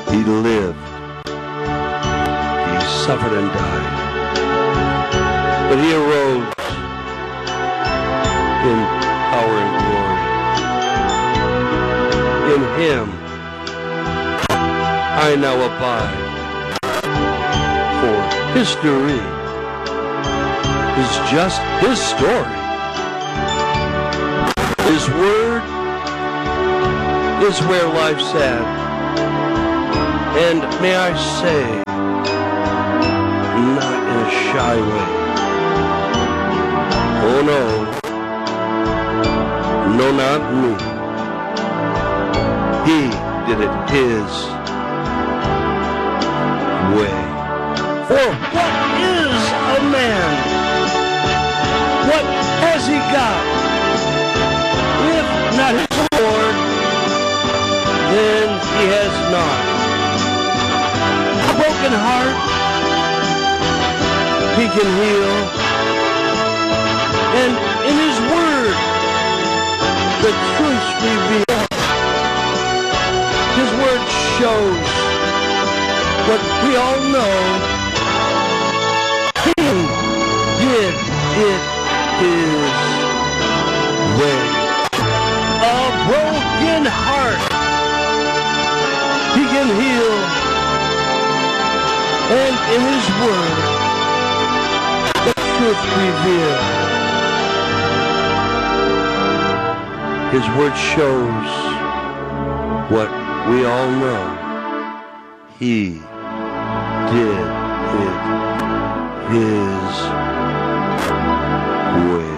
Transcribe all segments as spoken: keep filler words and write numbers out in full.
He lived. He suffered and died. But he arose in power and glory. In him I now abide. For history is just his story. His word is where life's at. And may I say, not in a shy way. Oh no, no, not me. He did it his way. For what is a man? What has he got? If not his Lord, then he has not. A broken heart he can heal. And in his word, the truth revealed. His word shows what we all know. He did it his way. A broken heart he can heal. And in his word, the truth revealed. His word shows what we all know. He did it his way.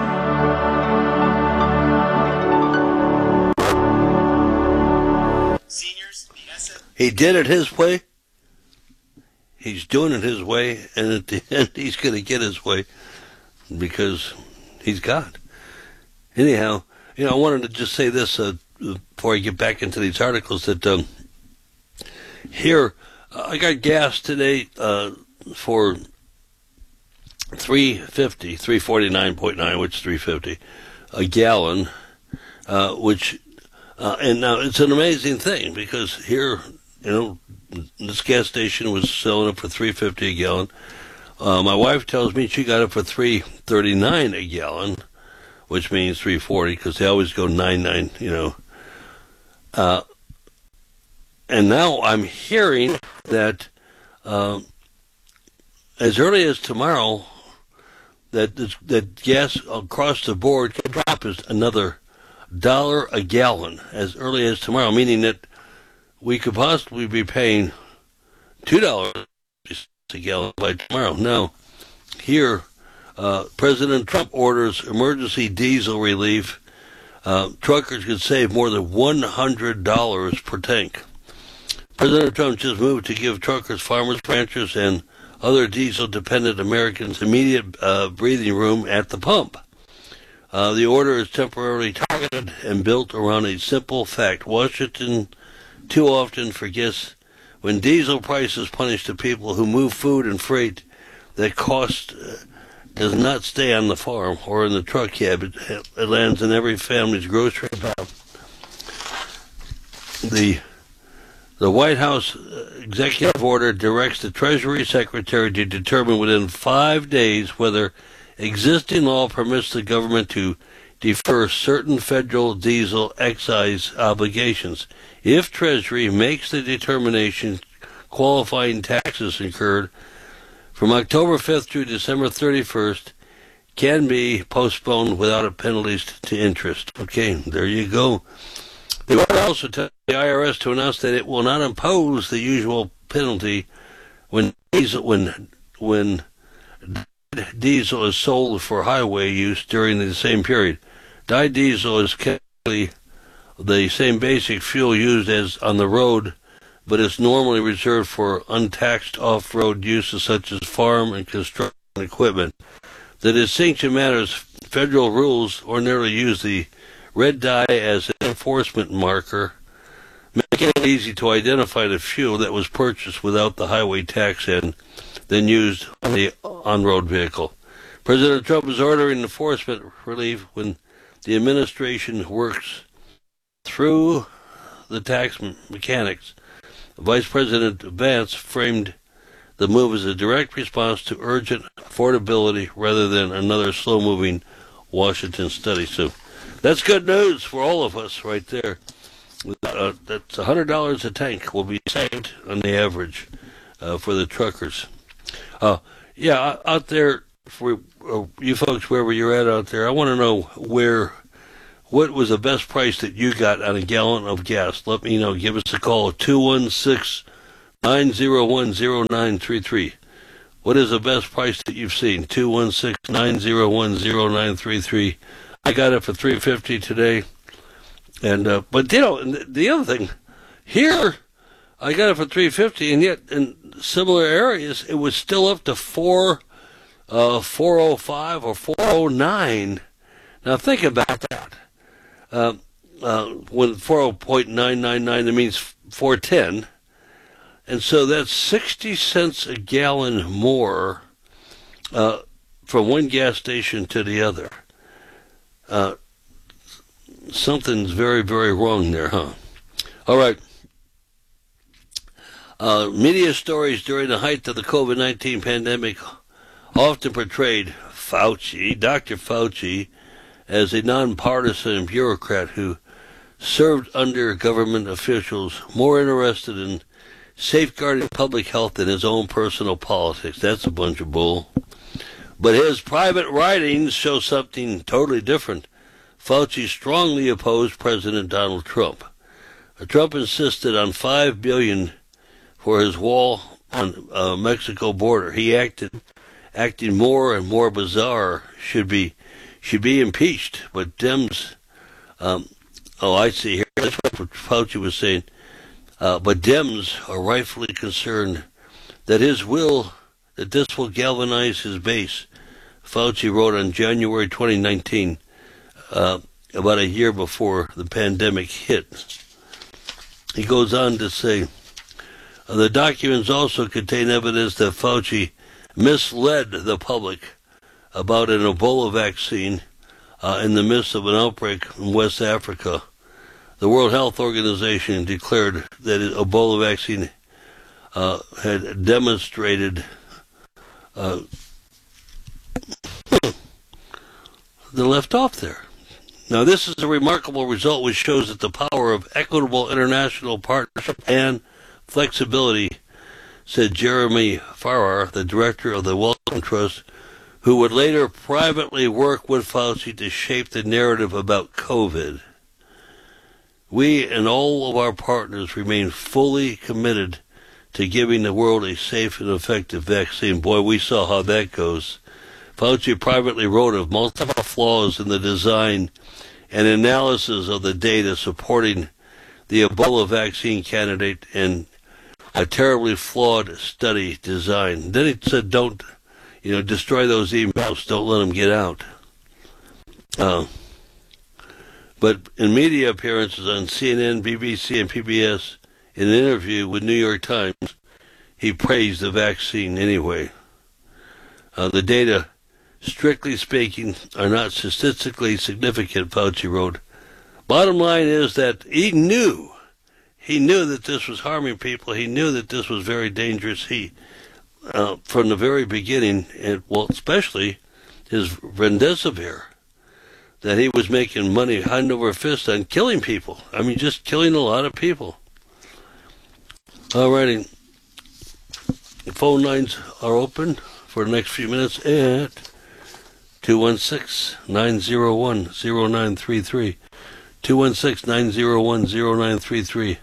Seniors, the S F- He did it his way. He's doing it his way, and at the end, he's going to get his way because he's God. Anyhow, you know, I wanted to just say this uh, before I get back into these articles that um, here uh, I got gas today uh, for three fifty, three forty nine point nine, which is three fifty a gallon, uh, which uh, and now it's an amazing thing because here, you know, this gas station was selling it for three fifty a gallon. Uh, my wife tells me she got it for three thirty nine a gallon, which means three forty because they always go nine nine, you know. Uh, and now I'm hearing that uh, as early as tomorrow, that this, that gas across the board can drop as another dollar a gallon as early as tomorrow, meaning that we could possibly be paying two dollars a gallon by tomorrow. Now, here, uh, President Trump orders emergency diesel relief. Uh, truckers could save more than one hundred dollars per tank. President Trump just moved to give truckers, farmers, ranchers, and other diesel-dependent Americans immediate uh, breathing room at the pump. Uh, the order is temporarily targeted and built around a simple fact. Washington too often forgets when diesel prices punish the people who move food and freight that cost uh, does not stay on the farm or in the truck cab. It, it lands in every family's grocery bag. The The White House executive order directs the Treasury Secretary to determine within five days whether existing law permits the government to defer certain federal diesel excise obligations. If Treasury makes the determination, qualifying taxes incurred from October fifth through December thirty-first can be postponed without penalties to interest. Okay, there you go. The order also tells the I R S to announce that it will not impose the usual penalty when diesel, when, when diesel is sold for highway use during the same period. Dyed diesel is chemically the same basic fuel used as on the road, but is normally reserved for untaxed off-road uses such as farm and construction equipment. The distinction matters. Federal rules ordinarily use the red dye as an enforcement marker, making it easy to identify the fuel that was purchased without the highway tax and then used on the on-road vehicle. President Trump is ordering enforcement relief when the administration works through the tax mechanics. Vice President Vance framed the move as a direct response to urgent affordability rather than another slow-moving Washington study. So that's good news for all of us right there. Uh, that's one hundred dollars a tank will be saved on the average uh, for the truckers. Uh, yeah, out there, for uh, you folks, wherever you're at out there, I want to know where, what was the best price that you got on a gallon of gas. Let me know. Give us a call at two one six, nine zero one, zero nine three three. What is the best price that you've seen? two one six, nine zero one, zero nine three three. I got it for three fifty today. And uh, but you know, the other thing here, I got it for three fifty, and yet in similar areas it was still up to four, uh, four oh five or four oh nine. Now think about that. Uh, uh, when four point nine nine nine, that means four ten, and so that's sixty cents a gallon more uh, from one gas station to the other. Uh, Something's very, very wrong there, huh? All right. Uh, media stories during the height of the COVID nineteen pandemic often portrayed Fauci, Doctor Fauci, as a nonpartisan bureaucrat who served under government officials more interested in safeguarding public health than his own personal politics. That's a bunch of bull. But his private writings show something totally different. Fauci strongly opposed President Donald Trump. Trump insisted on five billion dollars for his wall on uh, Mexico border. He acted, acting more and more bizarre, should be should be impeached. But Dems, um, oh, I see here. That's what Fauci was saying. Uh, but Dems are rightfully concerned that his will, that this will galvanize his base. Fauci wrote on January twenty nineteen. Uh, about a year before the pandemic hit. He goes on to say, uh, the documents also contain evidence that Fauci misled the public about an Ebola vaccine uh, in the midst of an outbreak in West Africa. The World Health Organization declared that the Ebola vaccine uh, had demonstrated uh, they left off there. Now, this is a remarkable result which shows that the power of equitable international partnership and flexibility, said Jeremy Farrar, the director of the Wellcome Trust, who would later privately work with Fauci to shape the narrative about COVID. We and all of our partners remain fully committed to giving the world a safe and effective vaccine. Boy, we saw how that goes. Fauci privately wrote of multiple flaws in the design and analysis of the data supporting the Ebola vaccine candidate and a terribly flawed study design. Then he said, don't, you know, destroy those emails. Don't let them get out. Uh, but in media appearances on C N N, B B C, and P B S, in an interview with New York Times, he praised the vaccine anyway. Uh, the data, strictly speaking, are not statistically significant, Fauci wrote. Bottom line is that he knew, he knew that this was harming people. He knew that this was very dangerous. He, uh, from the very beginning, and well, especially his remdesivir, that he was making money hand over fist on killing people. I mean, just killing a lot of people. Alrighty, the phone lines are open for the next few minutes at two one six, nine zero one, zero nine three three. two one six, nine zero one, zero nine three three.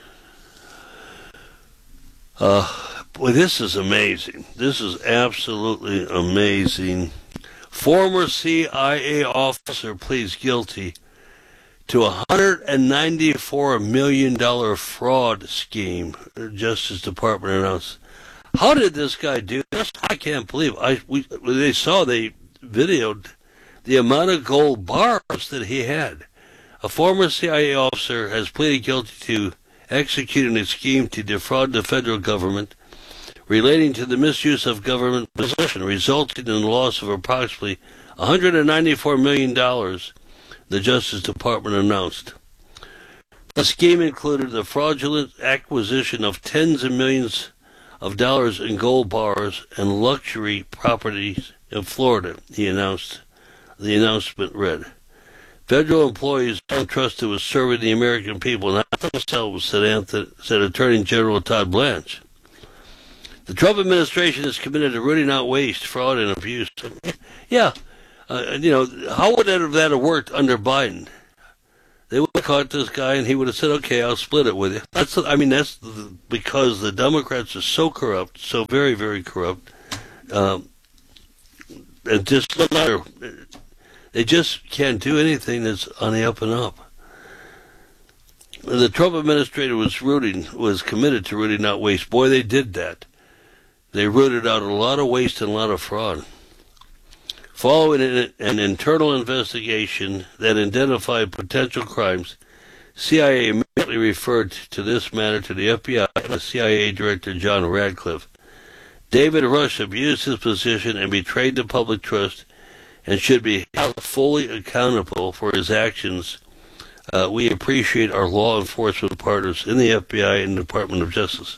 Uh, boy, this is amazing. This is absolutely amazing. Former C I A officer pleads guilty to a one hundred ninety-four million dollars fraud scheme, the Justice Department announced. How did this guy do this? I can't believe. I we they saw they videoed the amount of gold bars that he had. A former C I A officer has pleaded guilty to executing a scheme to defraud the federal government relating to the misuse of government possession, resulting in the loss of approximately one hundred ninety-four million dollars, the Justice Department announced. The scheme included the fraudulent acquisition of tens of millions of dollars in gold bars and luxury properties in Florida, he announced. The announcement read, "Federal employees entrusted with serving the American people, not themselves," said, Anthony, said Attorney General Todd Blanche. The Trump administration is committed to rooting out waste, fraud, and abuse. Yeah, uh, you know, how would that have, that have worked under Biden? They would have caught this guy, and he would have said, "Okay, I'll split it with you." That's, I mean, that's the, because the Democrats are so corrupt, so very, very corrupt. Um, it just no matter. They just can't do anything that's on the up and up. The Trump administration was rooting, was committed to rooting out waste. Boy, they did that. They rooted out a lot of waste and a lot of fraud. Following an, an internal investigation that identified potential crimes, C I A immediately referred to this matter to the F B I and C I A Director John Radcliffe. David Rush abused his position and betrayed the public trust and should be held fully accountable for his actions. Uh, we appreciate our law enforcement partners in the F B I and Department of Justice.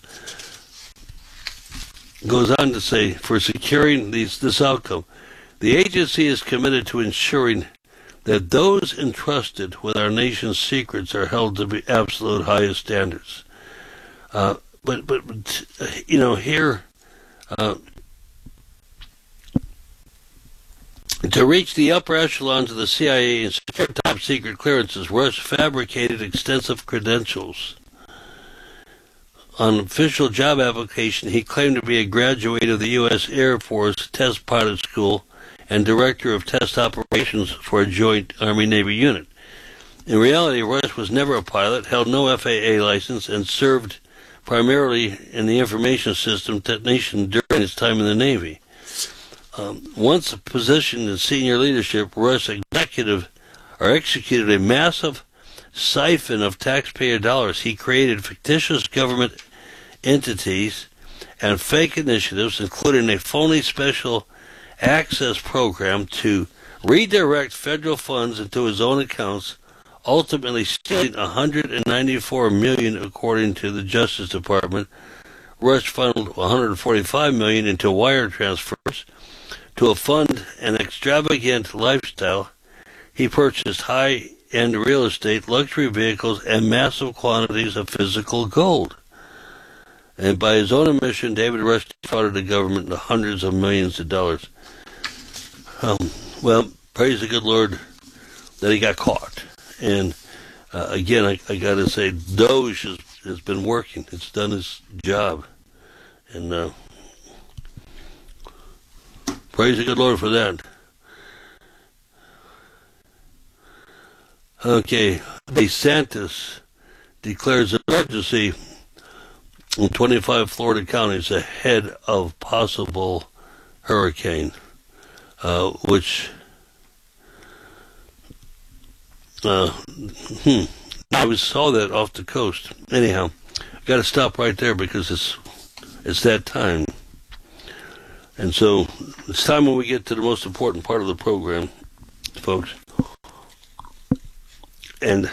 Goes on to say, for securing these, this outcome, the agency is committed to ensuring that those entrusted with our nation's secrets are held to be absolute highest standards. Uh, but, but, but, you know, here, uh, to reach the upper echelons of the C I A and secure top secret clearances, Rush fabricated extensive credentials. On official job application, he claimed to be a graduate of the U S Air Force Test Pilot School and director of test operations for a joint Army-Navy unit. In reality, Rush was never a pilot, held no F A A license, and served primarily in the information system technician during his time in the Navy. Um, once positioned in senior leadership, Rush executive or executed a massive siphon of taxpayer dollars. He created fictitious government entities and fake initiatives, including a phony special access program to redirect federal funds into his own accounts, ultimately stealing one hundred ninety-four million dollars according to the Justice Department. Rush funneled one hundred forty-five million dollars into wire transfers to a fund an extravagant lifestyle. He purchased high-end real estate, luxury vehicles, and massive quantities of physical gold. And by his own admission, David Rush defrauded the government into hundreds of millions of dollars. Um, well, praise the good Lord that he got caught. And uh, again, I, I got to say, Doge has, has been working. It's done its job. And uh, praise the good Lord for that. Okay, DeSantis declares an emergency in twenty-five Florida counties ahead of possible hurricane, uh, which, uh, hmm, I saw that off the coast. Anyhow, I've got to stop right there because it's it's that time. And so it's time when we get to the most important part of the program, folks. And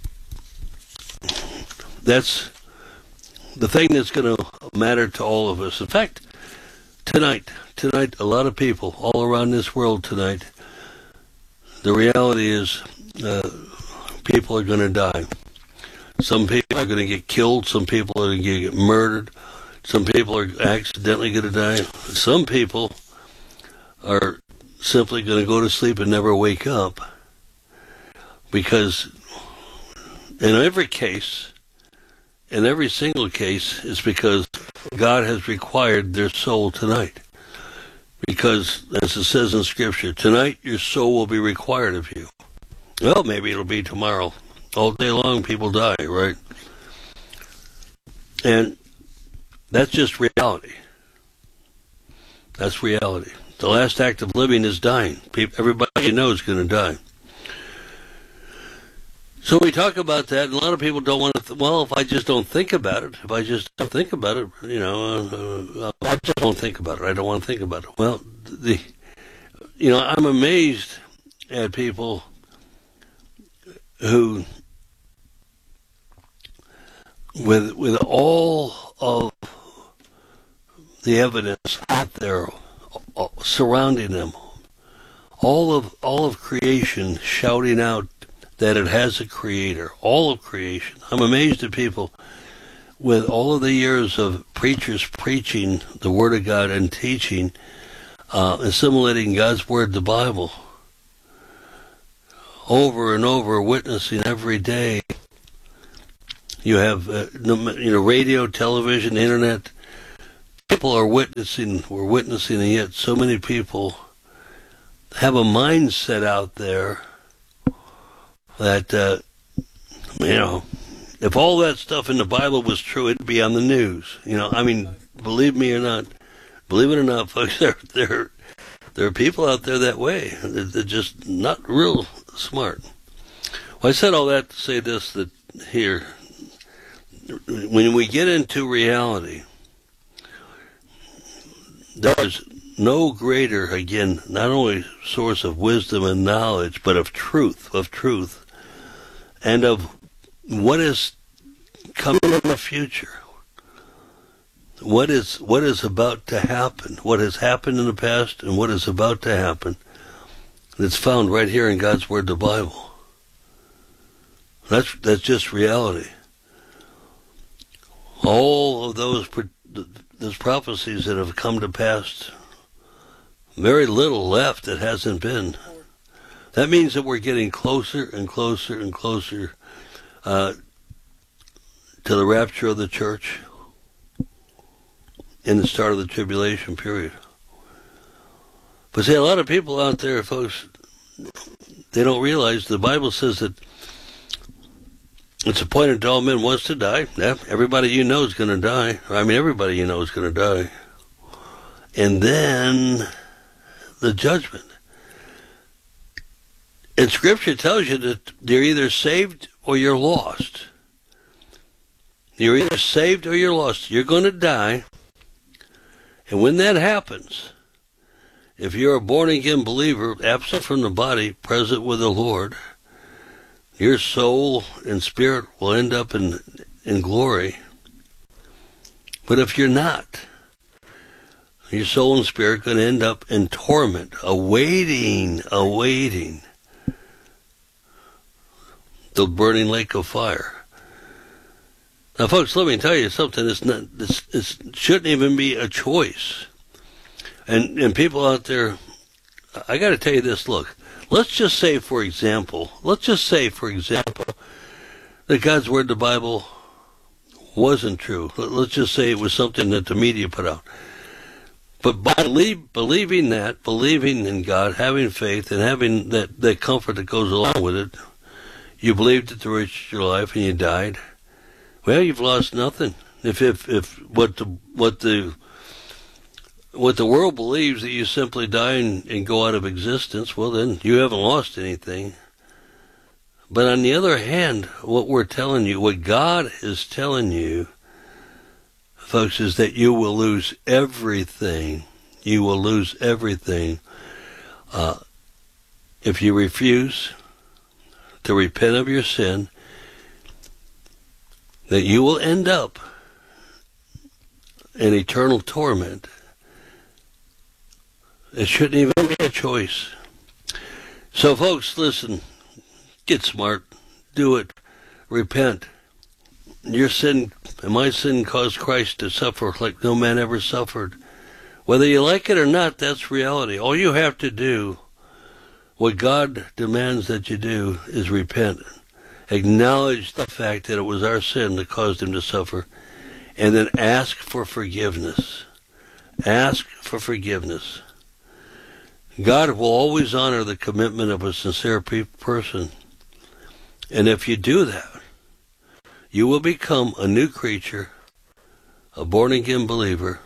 that's the thing that's going to matter to all of us. In fact, tonight, tonight, a lot of people all around this world tonight, the reality is uh, people are going to die. Some people are going to get killed. Some people are going to get murdered. Some people are accidentally going to die. Some people are simply going to go to sleep and never wake up. Because in every case, in every single case, it's because God has required their soul tonight. Because, as it says in Scripture, tonight your soul will be required of you. Well, maybe it'll be tomorrow. All day long people die, right? And that's just reality. That's reality. The last act of living is dying. People, everybody you know is going to die. So we talk about that, and a lot of people don't want to, th- well, if I just don't think about it, if I just don't think about it, you know, uh, I just don't think about it. I don't want to think about it. Well, the, you know, I'm amazed at people who with with all of the evidence out there surrounding them, all of all of creation shouting out that it has a creator, all of creation. I'm amazed at people with all of the years of preachers preaching the Word of God and teaching, uh, assimilating God's Word, the Bible, over and over, witnessing every day. You have, uh, you know, radio, television, internet. People are witnessing, we're witnessing, and yet so many people have a mindset out there that, uh, you know, if all that stuff in the Bible was true, it'd be on the news. You know, I mean, believe me or not, believe it or not, folks, there, there, there are people out there that way. They're, they're just not real smart. Well, I said all that to say this, that here, when we get into reality, there is no greater, again, not only source of wisdom and knowledge, but of truth, of truth, and of what is coming in the future. What is what is about to happen, what has happened in the past, and what is about to happen. That's found right here in God's Word, the Bible. That's that's just reality. All of those those prophecies that have come to pass, very little left that hasn't been. That means that we're getting closer and closer and closer uh, to the rapture of the church in the start of the tribulation period. But see, a lot of people out there, folks, they don't realize the Bible says that it's appointed to all men once to die. Yeah, everybody you know is going to die. I mean, everybody you know is going to die. And then the judgment. And Scripture tells you that you're either saved or you're lost. You're either saved or you're lost. You're going to die. And when that happens, if you're a born-again believer, absent from the body, present with the Lord, your soul and spirit will end up in in glory. But if you're not, your soul and spirit are going to end up in torment, awaiting, awaiting the burning lake of fire. Now, folks, let me tell you something. It's not. It's, it's, it shouldn't even be a choice. And and people out there, I got to tell you this. Look, let's just say, for example, let's just say, for example, that God's Word, the Bible, wasn't true. Let's just say it was something that the media put out. But by believe, believing that, believing in God, having faith, and having that, that comfort that goes along with it, you believed it to reach your life and you died. Well, you've lost nothing. If if if what the what the what the world believes that you simply die and, and go out of existence, well then you haven't lost anything. But on the other hand, what we're telling you, what God is telling you, folks, is that you will lose everything. You will lose everything uh, if you refuse to repent of your sin. That you will end up in eternal torment. It shouldn't even be a choice. So, folks, listen. Get smart. Do it. Repent. Your sin and my sin caused Christ to suffer like no man ever suffered. Whether you like it or not, that's reality. All you have to do, what God demands that you do, is repent. Acknowledge the fact that it was our sin that caused him to suffer, and then ask for forgiveness. Ask for forgiveness. God will always honor the commitment of a sincere pe- person. And if you do that, you will become a new creature, a born-again believer,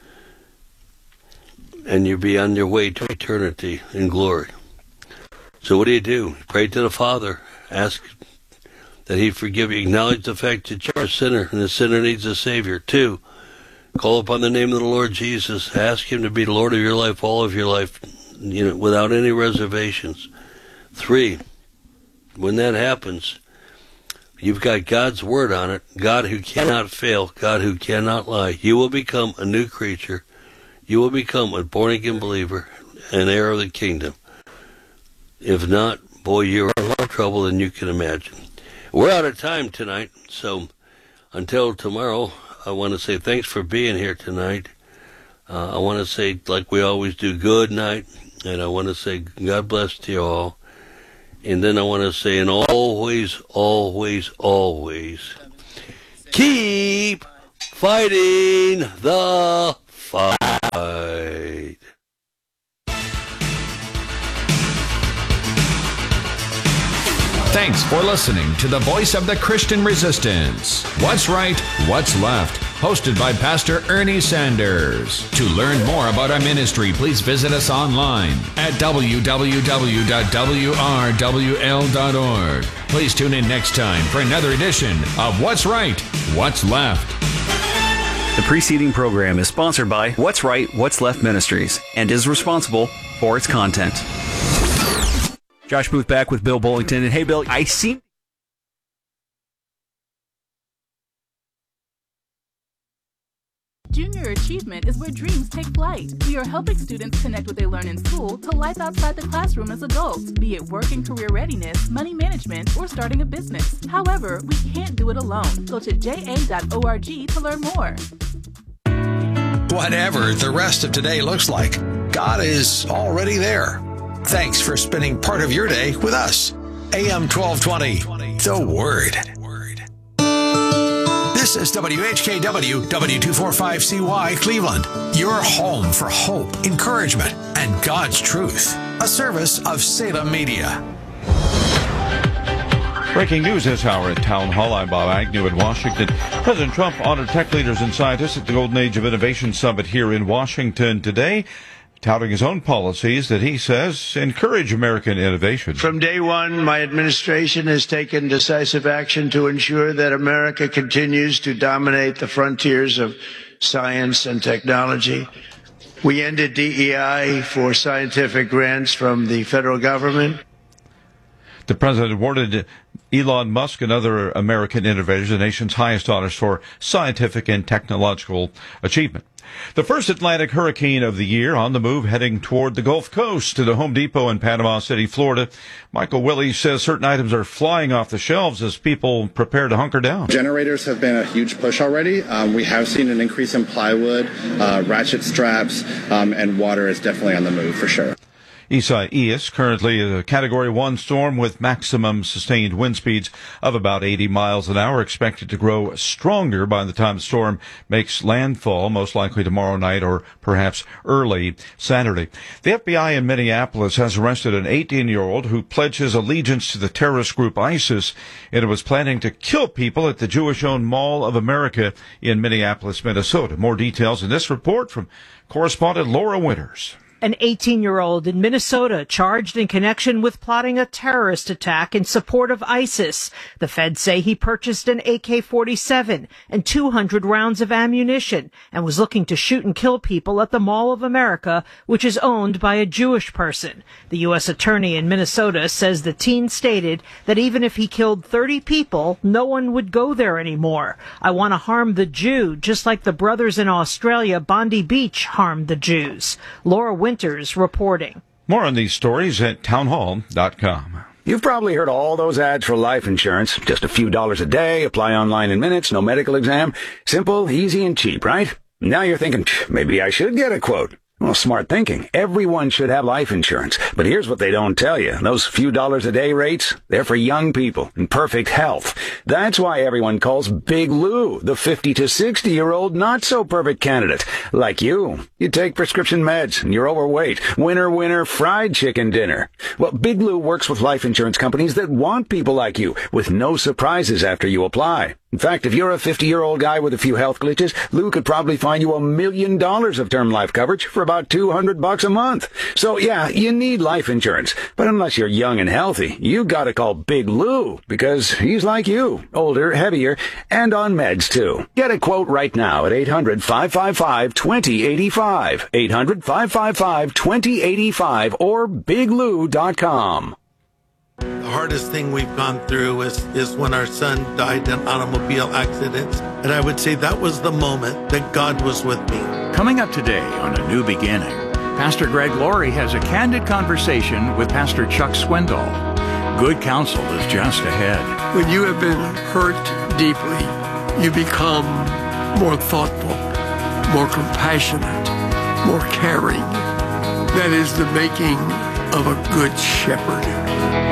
and you'll be on your way to eternity in glory. So what do you do? Pray to the Father. Ask that he forgive you. Acknowledge the fact that you're a sinner and the sinner needs a Savior. Two, call upon the name of the Lord Jesus. Ask him to be the Lord of your life, all of your life, you know, without any reservations. Three, when that happens, You've got God's word on it, God who cannot fail, God who cannot lie. You will become a new creature. You will become a born-again believer, an heir of the kingdom. If not, boy, you're in more trouble than you can imagine. We're out of time tonight, so until tomorrow, I want to say thanks for being here tonight. Uh, I want to say, like we always do, good night, and I want to say God bless to you all. And then I want to say, and always, always, always, keep fighting the fight. Thanks for listening to the Voice of the Christian Resistance. What's Right, What's Left? Hosted by Pastor Ernie Sanders. To learn more about our ministry, please visit us online at w w w dot w r w l dot org. Please tune in next time for another edition of What's Right, What's Left. The preceding program is sponsored by What's Right, What's Left Ministries and is responsible for its content. Josh Booth back with Bill Bullington. And hey, Bill, I seem... Junior Achievement is where dreams take flight. We are helping students connect what they learn in school to life outside the classroom as adults, be it work and career readiness, money management, or starting a business. However, we can't do it alone. Go to j a dot org to learn more. Whatever the rest of today looks like, God is already there. Thanks for spending part of your day with us. A M twelve twenty, The Word. This is W H K W, W two forty-five C Y, Cleveland. Your home for hope, encouragement, and God's truth. A service of Salem Media. Breaking news this hour at Town Hall. I'm Bob Agnew in Washington. President Trump honored tech leaders and scientists at the Golden Age of Innovation Summit here in Washington today, touting his own policies that he says encourage American innovation. From day one, my administration has taken decisive action to ensure that America continues to dominate the frontiers of science and technology. We ended D E I for scientific grants from the federal government. The president awarded Elon Musk and other American innovators the nation's highest honors for scientific and technological achievement. The first Atlantic hurricane of the year on the move, heading toward the Gulf Coast to the Home Depot in Panama City, Florida. Michael Willey says certain items are flying off the shelves as people prepare to hunker down. Generators have been a huge push already. Um, we have seen an increase in plywood, uh, ratchet straps, um, and water is definitely on the move for sure. Isaias, currently a Category one storm with maximum sustained wind speeds of about eighty miles an hour, expected to grow stronger by the time the storm makes landfall, most likely tomorrow night or perhaps early Saturday. The F B I in Minneapolis has arrested an eighteen-year-old who pledged his allegiance to the terrorist group ISIS and was planning to kill people at the Jewish-owned Mall of America in Minneapolis, Minnesota. More details in this report from correspondent Laura Winters. An eighteen-year-old in Minnesota charged in connection with plotting a terrorist attack in support of ISIS. The feds say he purchased an A K forty-seven and two hundred rounds of ammunition and was looking to shoot and kill people at the Mall of America, which is owned by a Jewish person. The U S attorney in Minnesota says the teen stated that even if he killed thirty people, no one would go there anymore. I want to harm the Jew, just like the brothers in Australia, Bondi Beach, harmed the Jews. Laura Winters reporting. More on these stories at townhall dot com. You've probably heard all those ads for life insurance. Just a few dollars a day, apply online in minutes, no medical exam. Simple, easy, and cheap, right? Now you're thinking, maybe I should get a quote. Well, smart thinking. Everyone should have life insurance. But here's what they don't tell you. Those few dollars a day rates, they're for young people in perfect health. That's why everyone calls Big Lou the fifty to sixty-year-old not-so-perfect candidate. Like you. You take prescription meds and you're overweight. Winner, winner, fried chicken dinner. Well, Big Lou works with life insurance companies that want people like you with no surprises after you apply. In fact, if you're a fifty-year-old guy with a few health glitches, Lou could probably find you a million dollars of term life coverage for about two hundred bucks a month. So yeah, you need life insurance. But unless you're young and healthy, you gotta call Big Lou, because he's like you, older, heavier, and on meds too. Get a quote right now at eight hundred, five five five, two zero eight five, eight hundred, five five five, two zero eight five, or big lou dot com. The hardest thing we've gone through is, is when our son died in automobile accidents. And I would say that was the moment that God was with me. Coming up today on A New Beginning, Pastor Greg Laurie has a candid conversation with Pastor Chuck Swindoll. Good counsel is just ahead. When you have been hurt deeply, you become more thoughtful, more compassionate, more caring. That is the making of a good shepherd.